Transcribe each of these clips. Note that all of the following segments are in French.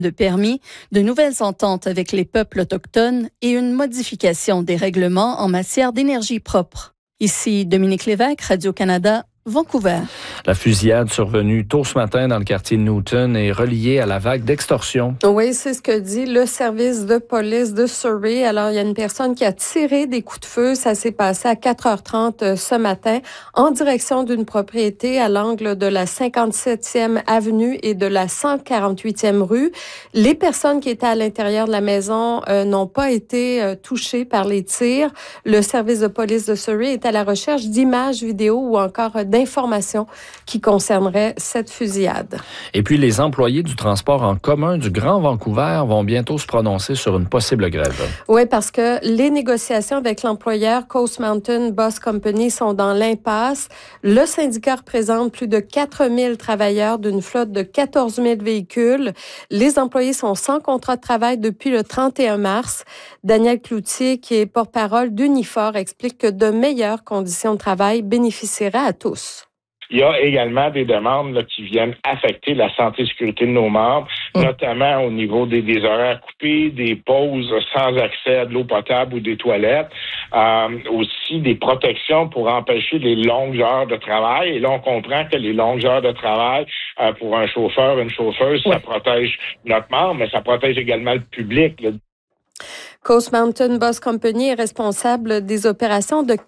de permis, de nouvelles ententes avec les peuples autochtones et une modification des règlements en matière d'énergie propre. Ici Dominique Lévesque, Radio-Canada, Vancouver. La fusillade survenue tôt ce matin dans le quartier de Newton est reliée à la vague d'extorsion. Oui, c'est ce que dit le service de police de Surrey. Alors, il y a une personne qui a tiré des coups de feu. Ça s'est passé à 4h30 ce matin en direction d'une propriété à l'angle de la 57e avenue et de la 148e rue. Les personnes qui étaient à l'intérieur de la maison n'ont pas été touchées par les tirs. Le service de police de Surrey est à la recherche d'images vidéo ou encore d'informations qui concerneraient cette fusillade. Et puis, les employés du transport en commun du Grand Vancouver vont bientôt se prononcer sur une possible grève. Oui, parce que les négociations avec l'employeur Coast Mountain Bus Company sont dans l'impasse. Le syndicat représente plus de 4000 travailleurs d'une flotte de 14 000 véhicules. Les employés sont sans contrat de travail depuis le 31 mars. Daniel Cloutier, qui est porte-parole d'Unifor, explique que de meilleures conditions de travail bénéficieraient à tous. Il y a également des demandes là, qui viennent affecter la santé et sécurité de nos membres, notamment au niveau des horaires coupés, des pauses sans accès à de l'eau potable ou des toilettes, aussi des protections pour empêcher les longues heures de travail. Et là, on comprend que les longues heures de travail pour un chauffeur, une chauffeuse, ça protège notre membre, mais ça protège également le public, là. Coast Mountain Bus Company est responsable des opérations de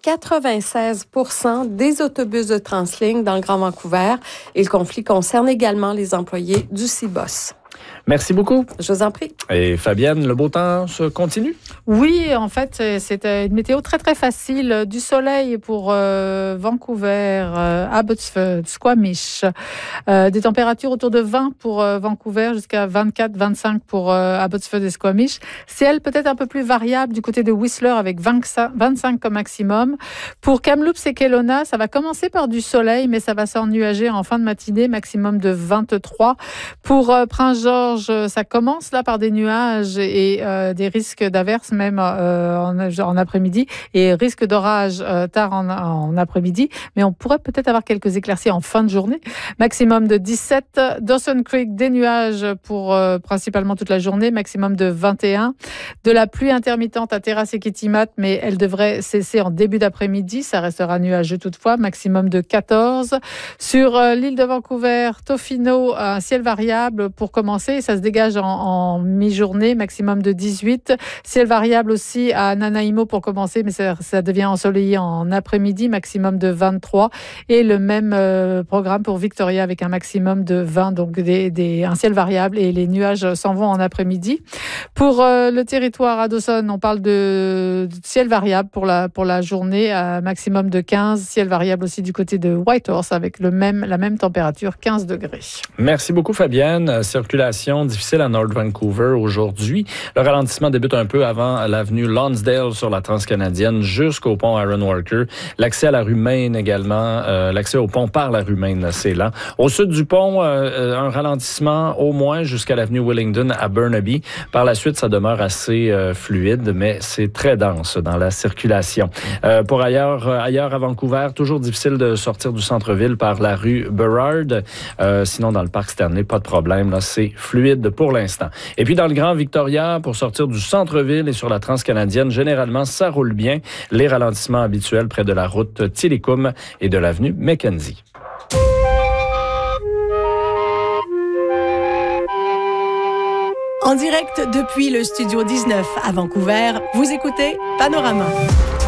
96% des autobus de Transligne dans le Grand Vancouver. Et le conflit concerne également les employés du CBus. Merci beaucoup. Je vous en prie. Et Fabienne, le beau temps se continue? Oui, en fait, c'est une météo très, très facile. Du soleil pour Vancouver, Abbotsford, Squamish. Des températures autour de 20 pour Vancouver jusqu'à 24-25 pour Abbotsford et Squamish. Ciel peut-être un peu plus variable du côté de Whistler avec 25 comme maximum. Pour Kamloops et Kelowna, ça va commencer par du soleil, mais ça va s'ennuager en fin de matinée, maximum de 23. Pour Prince George, ça commence là par des nuages et des risques d'averses même en après-midi et risque d'orage tard en après-midi, mais on pourrait peut-être avoir quelques éclaircies en fin de journée. Maximum de 17. Dawson Creek, des nuages pour principalement toute la journée, maximum de 21. De la pluie intermittente à Terrace et Kitimat, mais elle devrait cesser en début d'après-midi. Ça restera nuageux toutefois, maximum de 14. Sur l'île de Vancouver, Tofino, un ciel variable pour commencer. Ça se dégage en mi-journée, maximum de 18. Ciel variable aussi à Nanaimo pour commencer, mais ça devient ensoleillé en après-midi, maximum de 23. Et le même programme pour Victoria avec un maximum de 20, donc un ciel variable et les nuages s'en vont en après-midi. Pour le territoire à Dawson, on parle de ciel variable pour la journée, à maximum de 15. Ciel variable aussi du côté de Whitehorse avec la même température, 15 degrés. Merci beaucoup Fabienne. Circulation difficile à North Vancouver aujourd'hui. Le ralentissement débute un peu avant l'avenue Lonsdale sur la Transcanadienne jusqu'au pont Aaron Walker. L'accès à la rue Main également, l'accès au pont par la rue Main, c'est lent. Au sud du pont, un ralentissement au moins jusqu'à l'avenue Willingdon à Burnaby. Par la suite, ça demeure assez fluide, mais c'est très dense dans la circulation. Pour ailleurs à Vancouver, toujours difficile de sortir du centre-ville par la rue Burrard. Sinon, dans le parc Stanley, pas de problème. Là, c'est fluide pour l'instant. Et puis dans le Grand Victoria, pour sortir du centre-ville et sur la Transcanadienne, généralement, ça roule bien. Les ralentissements habituels près de la route Tillicum et de l'avenue Mackenzie. En direct depuis le Studio 19 à Vancouver, vous écoutez Panorama.